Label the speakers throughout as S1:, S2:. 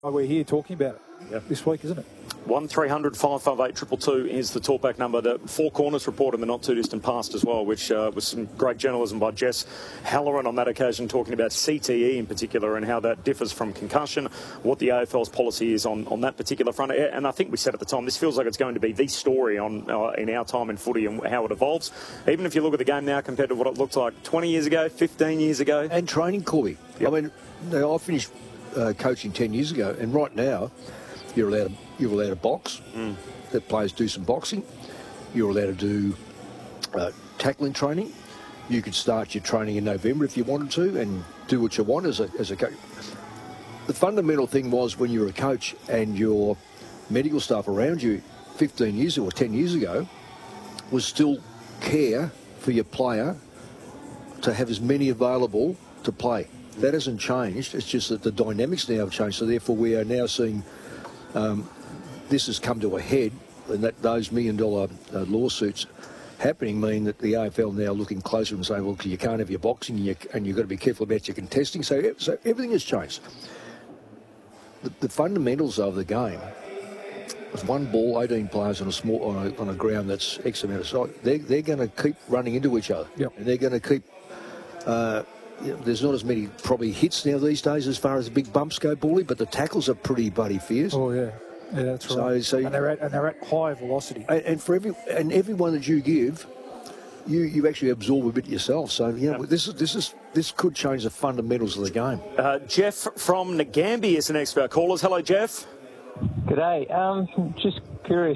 S1: We're here talking about it this week, isn't it?
S2: 1300 558 222 is the talkback number. The Four Corners report in the not-too-distant past as well, which was some great journalism by Jess Halloran on that occasion, talking about CTE in particular and how that differs from concussion, what the AFL's policy is on that particular front. And I think we said at the time, this feels like it's going to be the story on in our time in footy and how it evolves. Even if you look at the game now compared to what it looked like 20 years ago, 15 years ago.
S3: And training, Corby. Yep. I mean, I finished coaching 10 years ago, and right now you're allowed to box. Let players do some boxing. You're allowed to do tackling training. You could start your training in November if you wanted to, and do what you want as a coach. The fundamental thing was when you were a coach and your medical staff around you 15 years or 10 years ago was still care for your player to have as many available to play. That hasn't changed. It's just that the dynamics now have changed. So therefore, we are now seeing this has come to a head, and that those $1 million lawsuits happening mean that the AFL now looking closer and saying, well, you can't have your boxing, and you've got to be careful about your contesting. So everything has changed. The fundamentals of the game. With one ball, 18 players on a ground that's X amount of size, they're going to keep running into each other, and they're going to keep. There's not as many probably hits now these days as far as the big bumps go, Paulie, but the tackles are pretty bloody fierce.
S1: Oh yeah, that's right.
S3: So
S1: and they're at high velocity.
S3: And for every one that you give, you actually absorb a bit yourself. So this could change the fundamentals of the game.
S2: Jeff from Nagambie is the next of our callers. Hello, Jeff.
S4: G'day. Just curious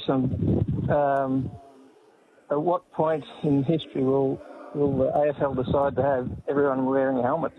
S4: at what point in history will the AFL decide to have everyone wearing helmets?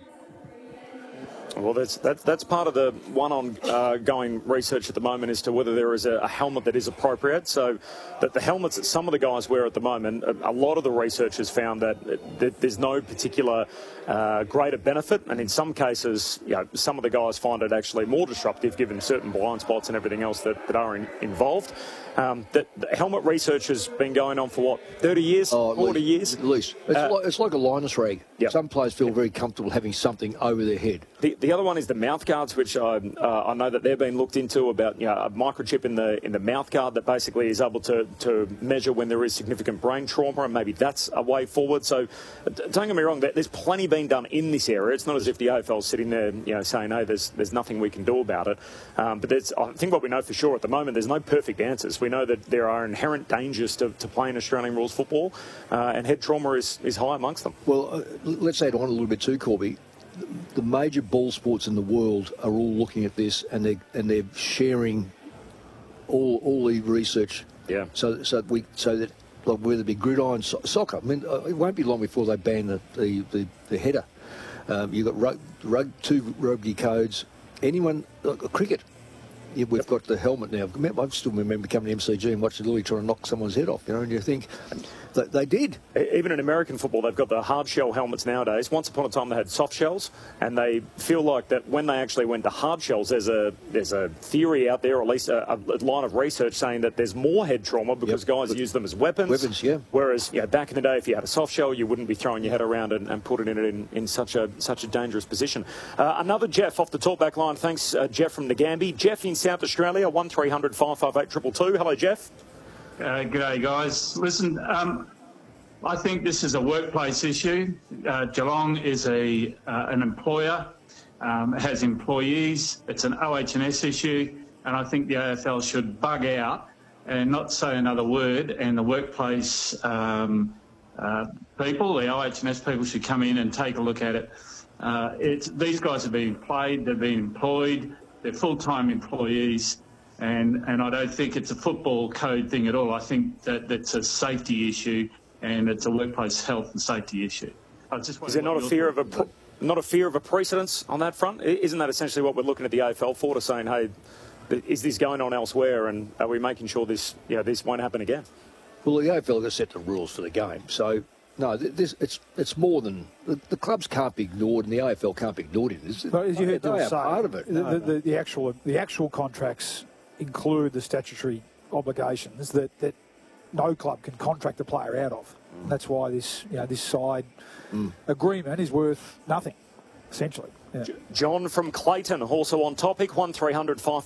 S2: Well, that's part of the one ongoing research at the moment as to whether there is a helmet that is appropriate. So that the helmets that some of the guys wear at the moment, a lot of the research has found that there's no particular greater benefit, and in some cases, some of the guys find it actually more disruptive given certain blind spots and everything else that are involved. The helmet research has been going on for 30 years, 40 years?
S3: At least. It's like a Linus rag.
S2: Yep.
S3: Some players feel very comfortable having something over their head.
S2: The other one is the mouth guards, which I know that they've been looked into about a microchip in the mouth guard that basically is able to measure when there is significant brain trauma, and maybe that's a way forward. So don't get me wrong, there's plenty being done in this area. It's not as if the AFL is sitting there saying, hey, there's nothing we can do about it. But I think what we know for sure at the moment, there's no perfect answers. We know that there are inherent dangers to playing Australian rules football, and head trauma is high amongst them.
S3: Well, let's add on a little bit too, Corby. The major ball sports in the world are all looking at this, and they're sharing all the research.
S2: Yeah.
S3: So that like whether it be gridiron soccer, I mean, it won't be long before they ban the header. You've got two rugby codes. Anyone cricket. Yeah, we've got the helmet now. I still remember coming to MCG and watching Lily trying to knock someone's head off, and you think they did.
S2: Even in American football, they've got the hard shell helmets nowadays. Once upon a time, they had soft shells, and they feel like that when they actually went to hard shells, there's a theory out there, or at least a line of research saying that there's more head trauma because guys use them as weapons.
S3: Weapons, yeah.
S2: Whereas back in the day, if you had a soft shell, you wouldn't be throwing your head around and putting it in such a dangerous position. Another Jeff off the talkback line. Thanks, Jeff from Nagambie. Jeff in South Australia, 1300 558 222. Hello, Jeff.
S5: G'day, guys. Listen, I think this is a workplace issue. Geelong is an employer, has employees. It's an OH&S issue, and I think the AFL should bug out and not say another word, and the workplace people, the OH&S people, should come in and take a look at it. These guys are being paid, they're being employed, they're full-time employees, and I don't think it's a football code thing at all. I think that that's a safety issue, and it's a workplace health and safety issue.
S2: Is there not a fear of a precedence on that front? Isn't that essentially what we're looking at the AFL for, to saying, hey, is this going on elsewhere, and are we making sure this won't happen again?
S3: Well, the AFL has set the rules for the game, so no, it's more than the clubs can't be ignored, and the AFL can't be ignored.
S1: But as you heard Bill say,
S3: part of it.
S1: The actual contracts include the statutory obligations that no club can contract a player out of. And that's why this side agreement is worth nothing. essentially. Yeah.
S2: John from Clayton, also on topic, 1300 5